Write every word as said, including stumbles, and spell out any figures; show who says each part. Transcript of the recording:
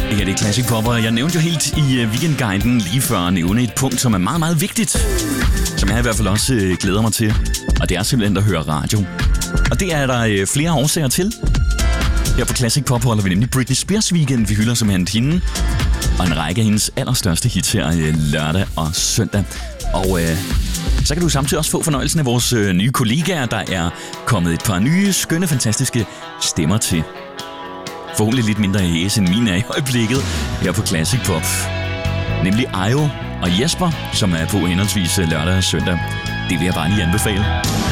Speaker 1: Det her det er Classic Pop, og jeg nævnte jo helt i Weekendguiden lige før at nævne et punkt, som er meget, meget vigtigt. Som jeg i hvert fald også øh, glæder mig til. Og det er simpelthen at høre radio. Og det er der øh, flere årsager til. Her på Classic Pop holder vi nemlig Britney Spears Weekend. Vi hylder simpelthen hende. Og en række af hendes allerstørste hits her øh, lørdag og søndag. Og øh, så kan du samtidig også få fornøjelsen af vores øh, nye kollegaer. Der er kommet et par nye, skønne, fantastiske stemmer til. Forhåbentlig lidt mindre hæs end mine er i øjeblikket her på Classic Pop. Nemlig Ayo og Jesper, som er på henholdsvis lørdag og søndag. Det vil jeg bare lige anbefale.